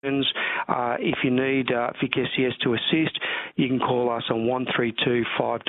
If you need Vic SES to assist, you can call us on 132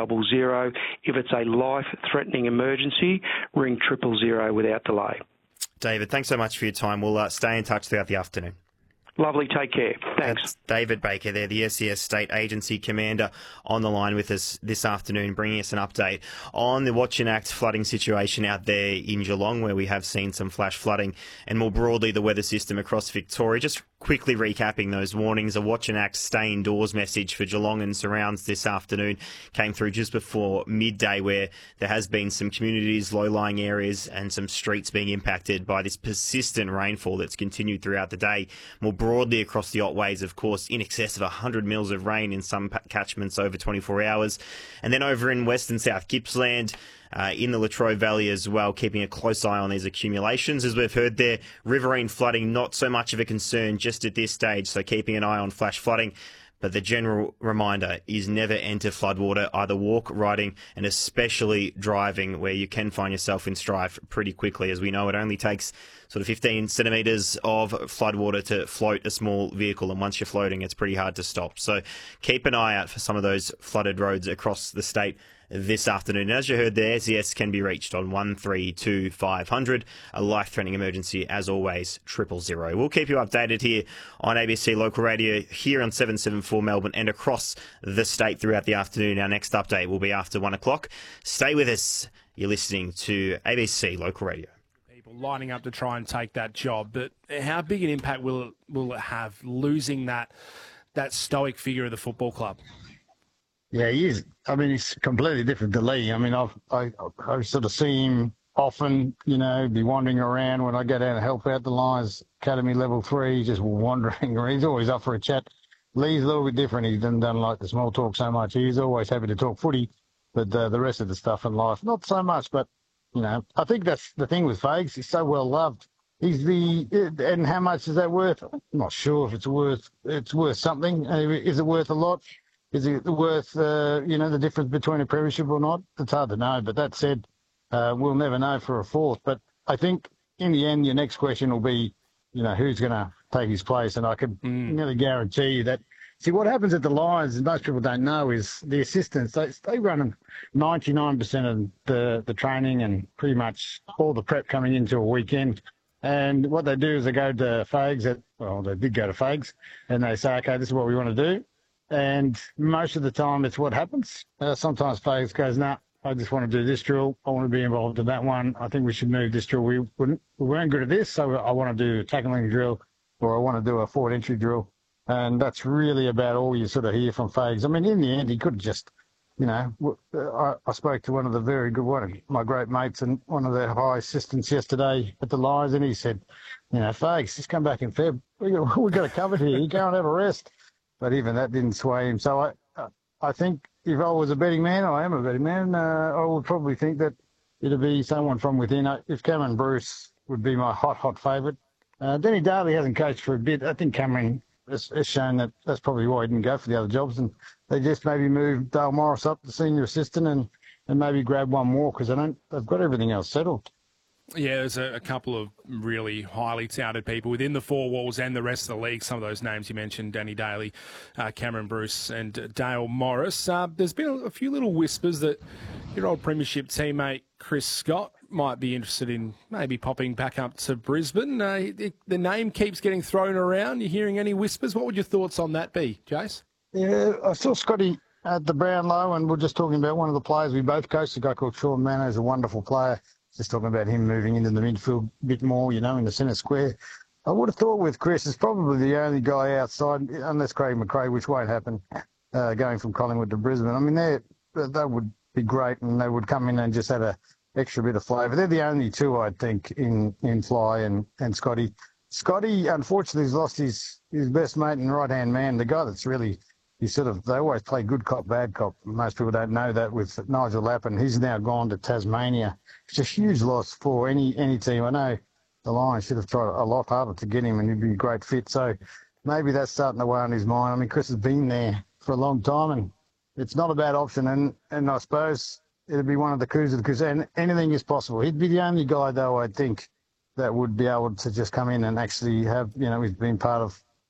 500. If it's a life-threatening emergency, ring 000 without delay. David, thanks so much for your time. We'll stay in touch throughout the afternoon. Lovely, take care. Thanks. That's David Baker there, the SES State Agency Commander, on the line with us this afternoon, bringing us an update on the Watch and Act flooding situation out there in Geelong, where we have seen some flash flooding, and more broadly the weather system across Victoria. Just quickly recapping those warnings, a Watch and Act stay indoors message for Geelong and surrounds this afternoon came through just before midday, where there has been some communities, low-lying areas and some streets being impacted by this persistent rainfall that's continued throughout the day. More broadly across the Otways, of course, in excess of 100 mils of rain in some catchments over 24 hours. And then over in West and South Gippsland, in the Latrobe Valley as well, keeping a close eye on these accumulations. As we've heard there, riverine flooding, not so much of a concern just at this stage, so keeping an eye on flash flooding. But the general reminder is never enter floodwater, either walk, riding, and especially driving, where you can find yourself in strife pretty quickly. As we know, it only takes sort of 15 centimetres of floodwater to float a small vehicle, and once you're floating, it's pretty hard to stop. So keep an eye out for some of those flooded roads across the state this afternoon. As you heard there, SES can be reached on 132 500. A life-threatening emergency, as always, 000. We'll keep you updated here on ABC Local Radio, here on 774 Melbourne and across the state throughout the afternoon. Our next update will be after 1 o'clock. Stay with us. You're listening to ABC Local Radio. People lining up to try and take that job, but how big an impact will it have, losing that stoic figure of the football club? Yeah, he is. I mean, he's completely different to Lee. I mean, I sort of see him often, be wandering around when I go down to help out the Lions Academy Level 3, just wandering around. He's always up for a chat. Lee's a little bit different. He doesn't like the small talk so much. He's always happy to talk footy, but the rest of the stuff in life, not so much. But, I think that's the thing with Fags. He's so well loved. And how much is that worth? I'm not sure if it's worth something. Is it worth a lot? Is it worth, the difference between a premiership or not? It's hard to know. But that said, we'll never know for a fourth. But I think in the end, your next question will be, who's going to take his place? And I can nearly guarantee you that. See, what happens at the Lions, and most people don't know, is the assistants, they run 99% of the training and pretty much all the prep coming into a weekend. And what they do is they go to Fags, they did go to Fags, and they say, okay, this is what we want to do. And most of the time, it's what happens. Sometimes Fags goes, nah, I just want to do this drill. I want to be involved in that one. I think we should move this drill. We weren't good at this, so I want to do a tackling drill, or I want to do a forward entry drill. And that's really about all you sort of hear from Fags. I mean, in the end, he could just, I spoke to one of my great mates and one of their high assistants yesterday at the Lions, and he said, Fags, just come back in Feb. We got it covered here. You go and have a rest. But even that didn't sway him. So I think if I was a betting man, I am a betting man, I would probably think that it'd be someone from within. If Cameron Bruce would be my hot favourite. Denny Daly hasn't coached for a bit. I think Cameron has shown that that's probably why he didn't go for the other jobs. And they just maybe move Dale Morris up to senior assistant and maybe grab one more because they've got everything else settled. Yeah, there's a couple of really highly touted people within the four walls and the rest of the league. Some of those names you mentioned, Danny Daly, Cameron Bruce and Dale Morris. There's been a few little whispers that your old premiership teammate Chris Scott might be interested in maybe popping back up to Brisbane. The name keeps getting thrown around. You hearing any whispers? What would your thoughts on that be, Jace? Yeah, I saw Scotty at the Brownlow, and we're just talking about one of the players we both coached, a guy called Sean Manor, is a wonderful player. Just talking about him moving into the midfield a bit more, in the centre square. I would have thought with Chris, it's probably the only guy outside, unless Craig McRae, which won't happen, going from Collingwood to Brisbane. I mean, that would be great, and they would come in and just add an extra bit of flavour. They're the only two, I think, in Fly and Scotty. Scotty, unfortunately, has lost his best mate and right-hand man, the guy that's really... they always play good cop, bad cop. Most people don't know that with Nigel Lappin. He's now gone to Tasmania. It's a huge loss for any team. I know the Lions should have tried a lot harder to get him, and he'd be a great fit. So maybe that's starting to weigh on his mind. I mean, Chris has been there for a long time, and it's not a bad option. And I suppose it'd be one of the coups of the coups. And anything is possible. He'd be the only guy, though, I think, that would be able to just come in and actually have, he's been part of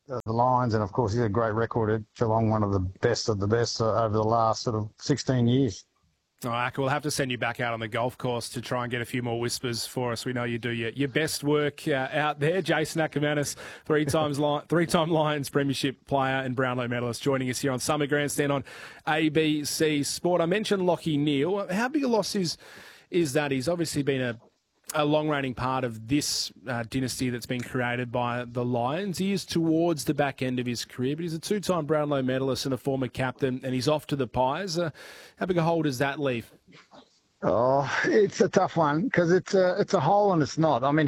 the Lions, and of course he's a great record at Geelong, one of the best over the last sort of 16 years. All right, we'll have to send you back out on the golf course to try and get a few more whispers for us. We know you do your best work out there. Jason Ackermanis, three-time Lions Premiership player and Brownlow medalist, joining us here on Summer Grandstand on ABC Sport. I mentioned Lachie Neale. How big a loss is that? He's obviously been a long-reigning part of this dynasty that's been created by the Lions. He is towards the back end of his career, but he's a two-time Brownlow medalist and a former captain, and he's off to the Pies. How big a hole does that leave? Oh, it's a tough one because it's a hole and it's not. I mean,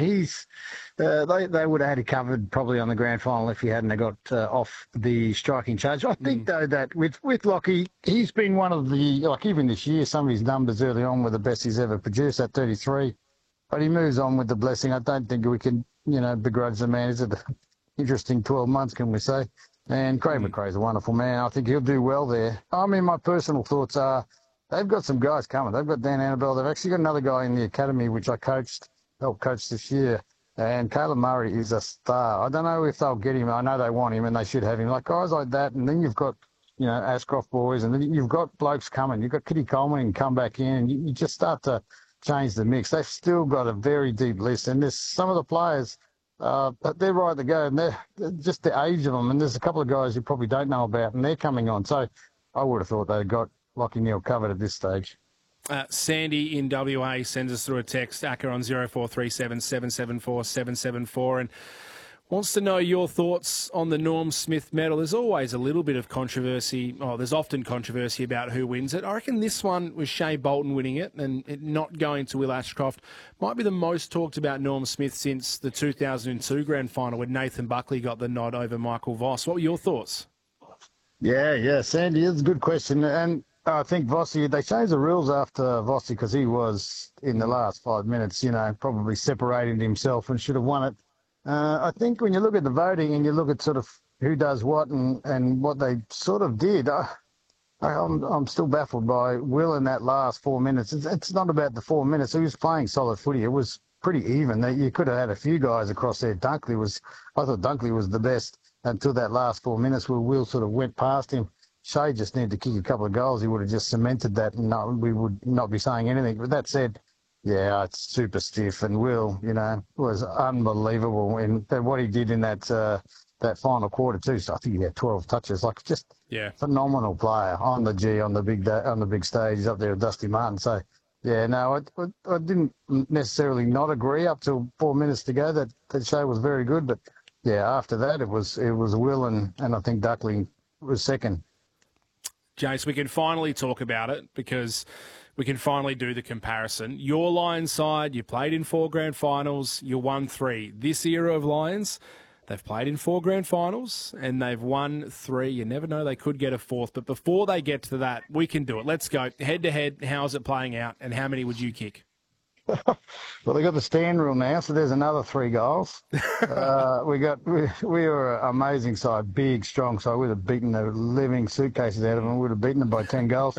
they would have had it covered probably on the grand final if he hadn't got off the striking charge. I think though that with Lachie, he's been one of the, like even this year, some of his numbers early on were the best he's ever produced at 33. But he moves on with the blessing. I don't think we can, begrudge the man. It's an interesting 12 months, can we say? And Craig McRae's a wonderful man. I think he'll do well there. I mean, my personal thoughts are they've got some guys coming. They've got Dan Annabelle. They've actually got another guy in the academy, which I helped coach this year. And Caleb Murray is a star. I don't know if they'll get him. I know they want him and they should have him. Like guys like that. And then you've got, Ashcroft boys. And then you've got blokes coming. You've got Kitty Coleman and come back in. And you just start to change the mix. They've still got a very deep list, and there's some of the players, but they're right to go, and they're just the age of them, and there's a couple of guys you probably don't know about, and they're coming on. So I would have thought they'd got Lachie Neale covered at this stage. Sandy in WA sends us through a text, Acker on 0437 774 774, and wants to know your thoughts on the Norm Smith medal. There's always a little bit of controversy. Oh, there's often controversy about who wins it. I reckon this one with Shea Bolton winning it and it not going to Will Ashcroft might be the most talked about Norm Smith since the 2002 grand final when Nathan Buckley got the nod over Michael Voss. What were your thoughts? Yeah, Sandy, it's a good question. And I think Vossi, they changed the rules after Vossi because he was, in the last 5 minutes, probably separated himself and should have won it. I think when you look at the voting and you look at sort of who does what and what they sort of did, I'm still baffled by Will in that last 4 minutes. It's not about the 4 minutes. He was playing solid footy. It was pretty even. You could have had a few guys across there. I thought Dunkley was the best until that last 4 minutes where Will sort of went past him. Shea just needed to kick a couple of goals. He would have just cemented that and we would not be saying anything. But that said, yeah, it's super stiff, and Will, was unbelievable in what he did in that final quarter too. So I think he had 12 touches, phenomenal player on the big stage. He's up there with Dusty Martin. So yeah, no, I didn't necessarily not agree up till 4 minutes to go that Shea was very good, but yeah, after that it was Will and I think Dunkley was second. Jace, we can finally talk about it because we can finally do the comparison. Your Lions side, you played in 4 grand finals, you won 3. This era of Lions, they've played in 4 grand finals and they've won 3. You never know, they could get a 4th. But before they get to that, we can do it. Let's go. Head-to-head, how's it playing out and how many would you kick? Well, they got the stand rule now, so there's another 3 goals. We were an amazing side, big, strong side. We'd have beaten the living suitcases out of them. We'd have beaten them by 10 goals.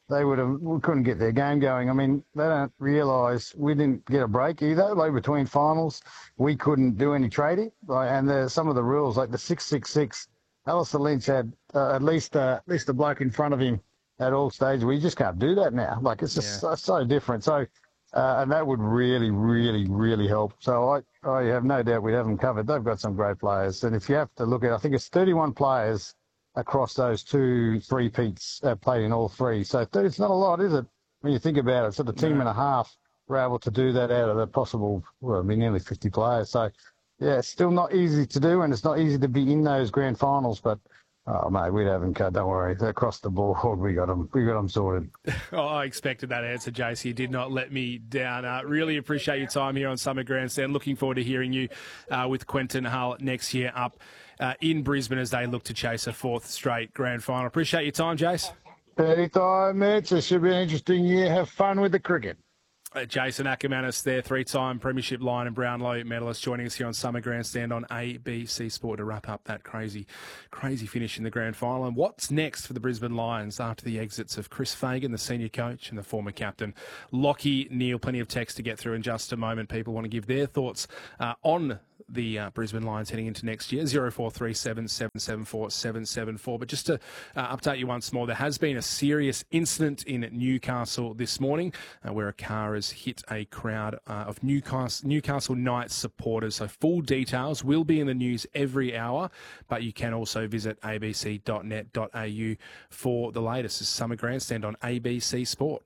We couldn't get their game going. I mean, they don't realise we didn't get a break either. Like between finals, we couldn't do any trading. And there's some of the rules, like the 666. Alistair Lynch had at least a bloke in front of him at all stages. We just can't do that now. Like it's just so different. So. And that would really, really, really help. So I have no doubt we'd have them covered. They've got some great players. And if you have to look at, I think it's 31 players across those 2 3-peats played in all 3. So it's not a lot, is it? When you think about it, so the team and a half were able to do that out of the possible, nearly 50 players. So, yeah, it's still not easy to do, and it's not easy to be in those grand finals, but mate, we'd have them cut. Don't worry. Across the board, we got them sorted. Oh, I expected that answer, JC. You did not let me down. Really appreciate your time here on Summer Grandstand. Looking forward to hearing you with Quentin Hull next year up in Brisbane as they look to chase a 4th straight grand final. Appreciate your time, Jace. Anytime, mate. It should be an interesting year. Have fun with the cricket. Jason Ackermanis there, 3-time Premiership Lion and Brownlow medalist, joining us here on Summer Grandstand on ABC Sport to wrap up that crazy finish in the grand final. And what's next for the Brisbane Lions after the exits of Chris Fagan, the senior coach, and the former captain, Lachie Neale? Plenty of text to get through in just a moment. People want to give their thoughts on the Brisbane Lions heading into next year. 0437 774 774. But just to update you once more, there has been a serious incident in Newcastle this morning where a car has hit a crowd of Newcastle Knights supporters. So full details will be in the news every hour, but you can also visit abc.net.au for the latest. This is Summer Grandstand on ABC Sport.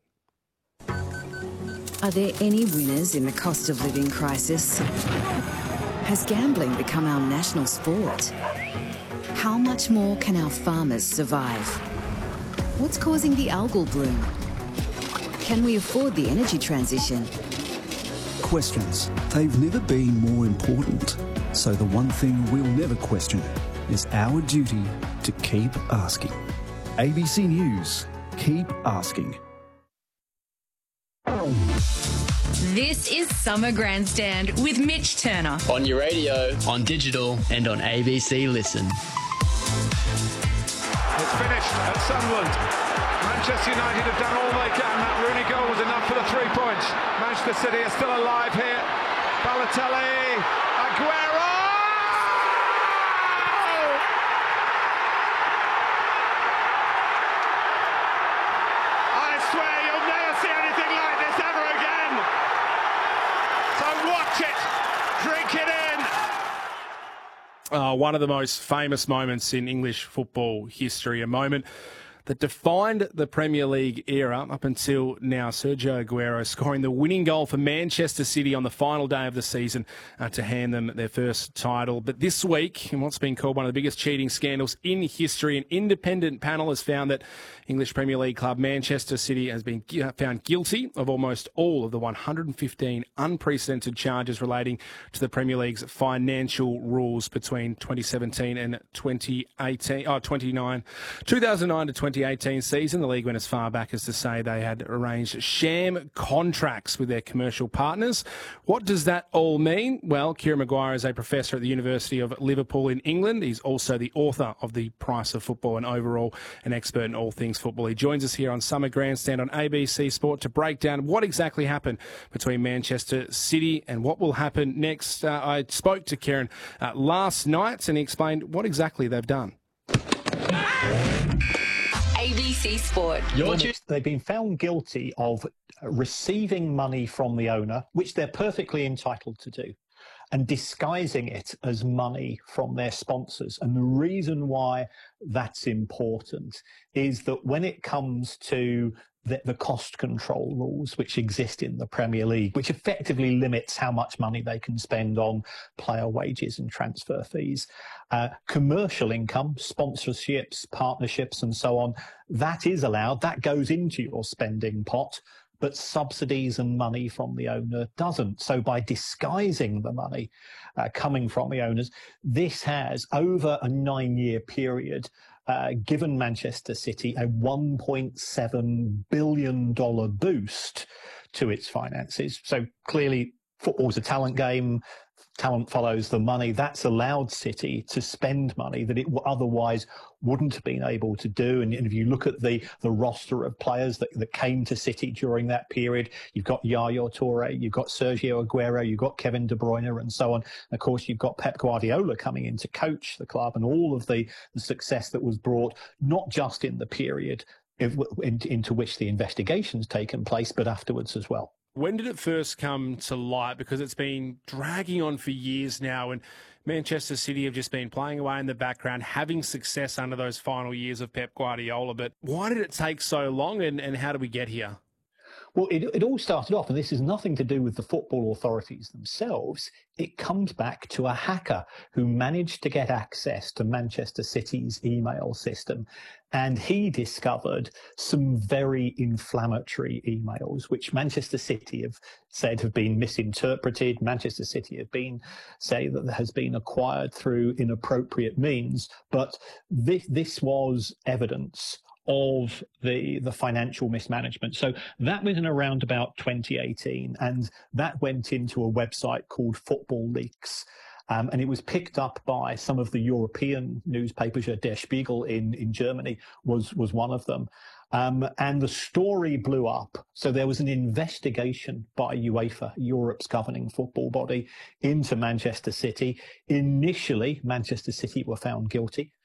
Are there any winners in the cost of living crisis? Has gambling become our national sport? How much more can our farmers survive? What's causing the algal bloom? Can we afford the energy transition? Questions. They've never been more important. So the one thing we'll never question is our duty to keep asking. ABC News. Keep asking. This is Summer Grandstand with Mitch Turner. On your radio, on digital, and on ABC Listen. It's finished at Sunderland. Manchester United have done all they can. That Rooney goal was enough for the 3 points. Manchester City are still alive here. Balotelli, Aguero! I swear you'll never see anything like this ever again. So watch it, drink it in. One of the most famous moments in English football history, a moment that defined the Premier League era up until now. Sergio Aguero scoring the winning goal for Manchester City on the final day of the season to hand them their first title. But this week, in what's been called one of the biggest cheating scandals in history, an independent panel has found that English Premier League club Manchester City has been found guilty of almost all of the 115 unprecedented charges relating to the Premier League's financial rules between 2017 and 2009 to 2018 season. The league went as far back as to say they had arranged sham contracts with their commercial partners. What does that all mean? Well, Kieran Maguire is a professor at the University of Liverpool in England. He's also the author of The Price of Football and overall an expert in all things football. He joins us here on Summer Grandstand on ABC Sport to break down what exactly happened between Manchester City and what will happen next. I spoke to Kieran last night and he explained what exactly they've done. ABC Sport. They've been found guilty of receiving money from the owner, which they're perfectly entitled to do, and disguising it as money from their sponsors. And the reason why that's important is that when it comes to the cost control rules which exist in the Premier League, which effectively limits how much money they can spend on player wages and transfer fees, commercial income, sponsorships, partnerships and so on, that is allowed, that goes into your spending pot, but subsidies and money from the owner doesn't. So by disguising the money coming from the owners, this has, over a 9-year period, given Manchester City a $1.7 billion boost to its finances. So clearly football's a talent game. Talent follows the money. That's allowed City to spend money that it otherwise wouldn't have been able to do. And if you look at the roster of players that came to City during that period, you've got Yaya Toure, you've got Sergio Aguero, you've got Kevin De Bruyne and so on. And of course, you've got Pep Guardiola coming in to coach the club and all of the success that was brought, not just in the period into which the investigation's taken place, but afterwards as well. When did it first come to light? Because it's been dragging on for years now, and Manchester City have just been playing away in the background, having success under those final years of Pep Guardiola. But why did it take so long, and how did we get here? Well, it all started off, and this is nothing to do with the football authorities themselves. It comes back to a hacker who managed to get access to Manchester City's email system. And he discovered some very inflammatory emails, which Manchester City have said have been misinterpreted. Manchester City have say that has been acquired through inappropriate means. But this was evidence of the financial mismanagement. So that was in around about 2018, and that went into a website called Football Leaks. And it was picked up by some of the European newspapers. Der Spiegel in Germany was one of them. And the story blew up. So there was an investigation by UEFA, Europe's governing football body, into Manchester City. Initially, Manchester City were found guilty.